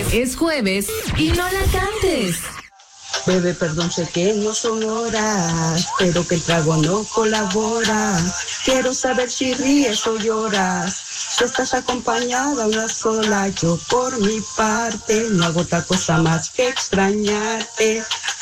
Es jueves y no la cantes. Bebé, perdón, sé que no son horas, pero que el trago no colabora. Quiero saber si ríes o lloras, si estás acompañada una sola. Yo por mi parte no hago otra cosa más que extrañarte.